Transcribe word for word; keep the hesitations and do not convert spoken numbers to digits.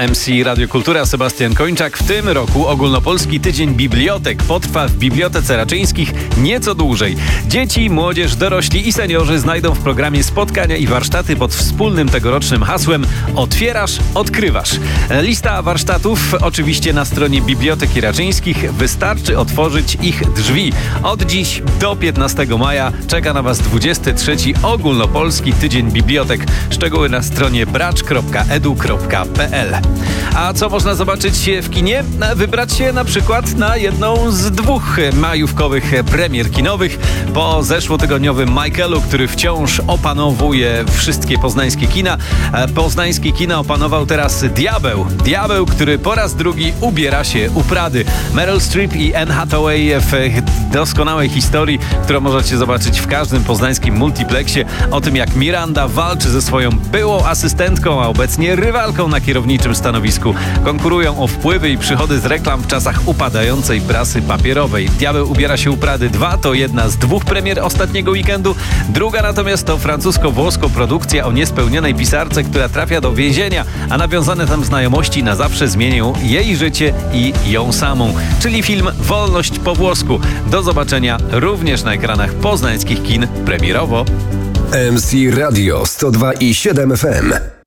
M C Radio Kultura Sebastian Kończak. W tym roku ogólnopolski tydzień bibliotek potrwa w Bibliotece Raczyńskich nieco dłużej. Dzieci, młodzież, dorośli i seniorzy znajdą w programie spotkania i warsztaty pod wspólnym tegorocznym hasłem Otwierasz, odkrywasz. Lista warsztatów oczywiście na stronie Biblioteki Raczyńskich. Wystarczy otworzyć ich drzwi. Od dziś do piętnastego maja czeka na Was dwudziesty trzeci ogólnopolski tydzień bibliotek. Szczegóły na stronie bracz kropka edu kropka pe el. A co można zobaczyć w kinie? Wybrać się na przykład na jedną z dwóch majówkowych premier kinowych. Po zeszłotygodniowym Michaelu, który wciąż opanowuje wszystkie poznańskie kina, poznańskie kina opanował teraz Diabeł. Diabeł, który po raz drugi ubiera się u Prady. Meryl Streep i Anne Hathaway w doskonałej historii, którą możecie zobaczyć w każdym poznańskim multiplexie, o tym jak Miranda walczy ze swoją byłą asystentką, a obecnie rywalką na kierowniczym stanowisku. Konkurują o wpływy i przychody z reklam w czasach upadającej prasy papierowej. Diabeł ubiera się u Prady dwa to jedna z dwóch premier ostatniego weekendu. Druga natomiast to francusko-włosko produkcja o niespełnionej pisarce, która trafia do więzienia, a nawiązane tam znajomości na zawsze zmienią jej życie i ją samą. Czyli film Wolność po włosku. Do zobaczenia również na ekranach poznańskich kin premierowo. M C Radio sto dwa i siedem F M.